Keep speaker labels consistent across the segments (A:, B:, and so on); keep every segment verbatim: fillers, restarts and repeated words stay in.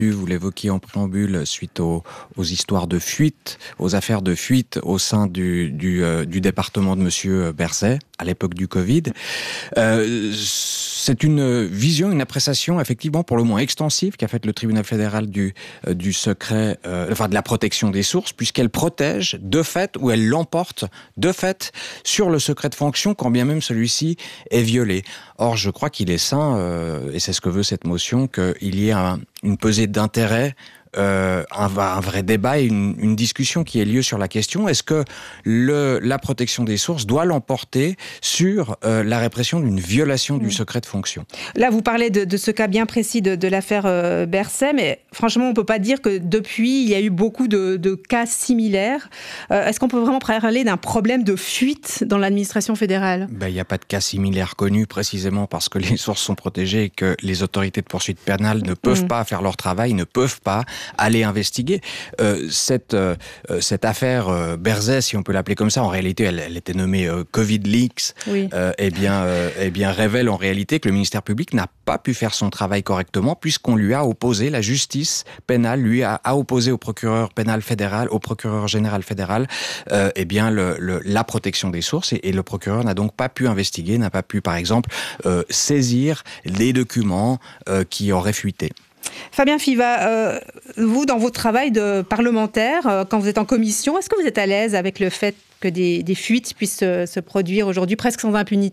A: Vous l'évoquiez en préambule suite aux, aux histoires de fuite, aux affaires de fuite au sein du, du, euh, du département de Monsieur Berset, à l'époque du Covid. Euh, c'est une vision, une appréciation effectivement pour le moins extensive qu'a faite le tribunal fédéral du, euh, du secret, euh, enfin de la protection des sources, puisqu'elle protège de fait, ou elle l'emporte de fait sur le secret de fonction, quand bien même celui-ci est violé. Or, je crois qu'il est sain, euh, et c'est ce que veut cette motion, qu'il y ait un, une pesée d'intérêt, euh, un, un vrai débat et une, une discussion qui ait lieu sur la question. Est-ce que le, la protection des sources doit l'emporter sur euh, la répression d'une violation du secret de fonction?
B: Là, vous parlez de, de ce cas bien précis de, de l'affaire euh, Berset, mais franchement, on ne peut pas dire que depuis, il y a eu beaucoup de, de cas similaires. Euh, est-ce qu'on peut vraiment parler d'un problème de fuite dans l'administration fédérale?
A: Ben, il n'y a pas de cas similaires connus, précisément parce que les sources sont protégées et que les autorités de poursuite pénale ne peuvent mmh. pas faire leur travail, ne peuvent pas aller investiguer. Euh, cette, euh, cette affaire euh, Berset, si on peut l'appeler comme ça, en réalité, elle, elle était nommée euh, Covid Leaks, oui. euh, eh bien, euh, eh bien, révèle en réalité que le ministère public n'a pas pu faire son travail correctement puisqu'on lui a opposé, la justice pénale lui a, a opposé au procureur pénal fédéral, au procureur général fédéral, euh, eh bien, le, le, la protection des sources et, et le procureur n'a donc pas pu investiguer, n'a pas pu, par exemple, euh, saisir les documents euh, qui auraient fuité.
B: Fabien Fivat, euh, vous, dans votre travail de parlementaire, euh, quand vous êtes en commission, est-ce que vous êtes à l'aise avec le fait que des, des fuites puissent se, se produire aujourd'hui presque sans impunité ?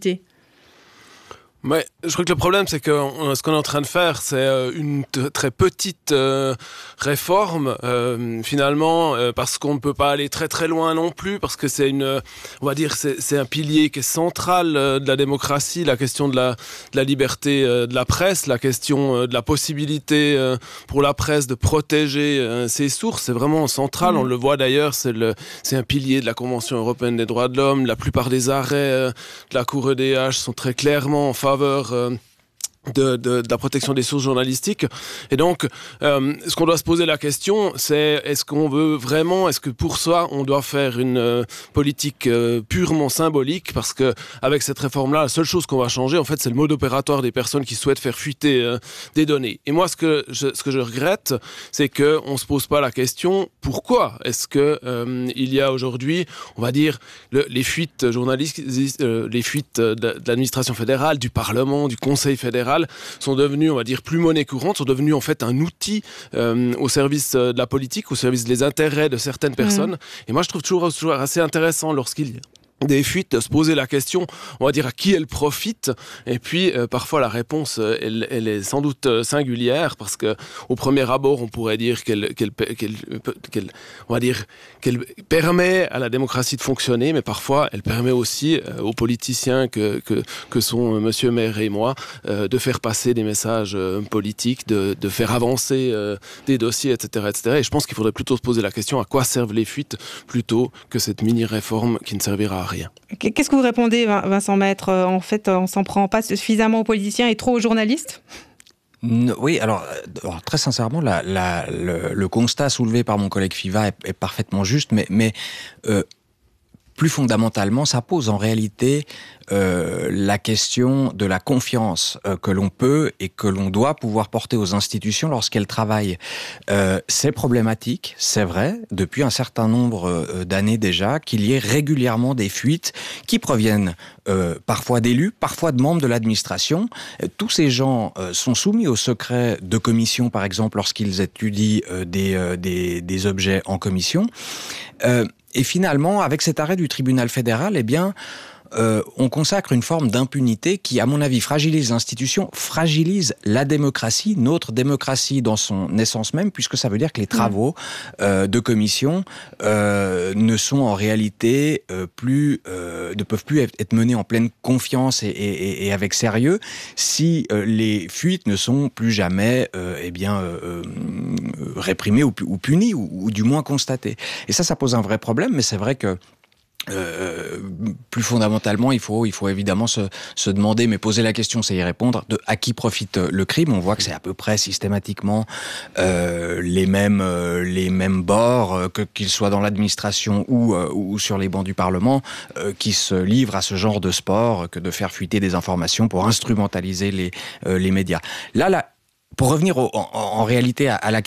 C: Ouais, je crois que le problème, c'est que ce qu'on est en train de faire, c'est une t- très petite euh, réforme, euh, finalement, euh, parce qu'on ne peut pas aller très très loin non plus, parce que c'est une, on va dire, c'est, c'est un pilier qui est central euh, de la démocratie, la question de la, de la liberté euh, de la presse, la question euh, de la possibilité euh, pour la presse de protéger euh, ses sources, c'est vraiment central. Mmh. On le voit d'ailleurs, c'est, le, c'est un pilier de la Convention européenne des droits de l'homme. La plupart des arrêts euh, de la Cour E D H sont très clairement en faveur faveur euh, De, de, de la protection des sources journalistiques. Et donc, euh, ce qu'on doit se poser la question, c'est est-ce qu'on veut vraiment, est-ce que pour ça, on doit faire une euh, politique euh, purement symbolique? Parce que avec cette réforme-là, la seule chose qu'on va changer, en fait, c'est le mode opératoire des personnes qui souhaitent faire fuiter euh, des données. Et moi, ce que je, ce que je regrette, c'est qu'on se pose pas la question pourquoi est-ce que euh, il y a aujourd'hui, on va dire, le, les fuites journalistiques, euh, les fuites de, de l'administration fédérale, du Parlement, du Conseil fédéral, sont devenus, on va dire, plus monnaie courante, sont devenus en fait un outil euh, au service de la politique, au service des intérêts de certaines personnes. Mmh. Et moi, je trouve toujours, toujours assez intéressant lorsqu'il y a des fuites, de se poser la question, on va dire, à qui elles profitent. Et puis, euh, parfois, la réponse, elle, elle est sans doute euh, singulière, parce que au premier abord, on pourrait dire qu'elle, qu'elle, qu'elle, qu'elle, on va dire, qu'elle permet à la démocratie de fonctionner, mais parfois, elle permet aussi euh, aux politiciens que, que, que sont euh, Monsieur Maire et moi, euh, de faire passer des messages euh, politiques, de, de faire avancer euh, des dossiers, et cetera, et cetera. Et je pense qu'il faudrait plutôt se poser la question à quoi servent les fuites, plutôt que cette mini-réforme qui ne servira à rien.
B: Qu'est-ce que vous répondez, Vincent Maître ? En fait, on ne s'en prend pas suffisamment aux politiciens et trop aux journalistes ?
A: Oui, alors, alors très sincèrement, la, la, le, le constat soulevé par mon collègue Fivat est, est parfaitement juste, mais, mais euh, plus fondamentalement, ça pose en réalité euh, la question de la confiance euh, que l'on peut et que l'on doit pouvoir porter aux institutions lorsqu'elles travaillent. Euh, c'est problématique, c'est vrai, depuis un certain nombre euh, d'années déjà, qu'il y ait régulièrement des fuites qui proviennent euh, parfois d'élus, parfois de membres de l'administration. Euh, tous ces gens euh, sont soumis au secret de commission, par exemple, lorsqu'ils étudient euh, des, euh, des, des objets en commission. Euh, Et finalement, avec cet arrêt du tribunal fédéral, eh bien, euh, on consacre une forme d'impunité qui, à mon avis, fragilise l'institution, fragilise la démocratie, notre démocratie dans son essence même, puisque ça veut dire que les travaux euh, de commission euh, ne sont en réalité euh, plus, euh, ne peuvent plus être menés en pleine confiance et, et, et avec sérieux si euh, les fuites ne sont plus jamais, euh, eh bien, euh, réprimées ou, ou punies ou, ou du moins constatées. Et ça, ça pose un vrai problème, mais c'est vrai que Euh, plus fondamentalement, il faut, il faut évidemment se, se demander, mais poser la question, c'est y répondre, de à qui profite le crime. On voit que c'est à peu près systématiquement euh, les mêmes, euh, les mêmes bords, que, qu'ils soient dans l'administration ou, euh, ou sur les bancs du Parlement, euh, qui se livrent à ce genre de sport que de faire fuiter des informations pour instrumentaliser les, euh, les médias. Là, là, pour revenir au, en, en réalité à, à la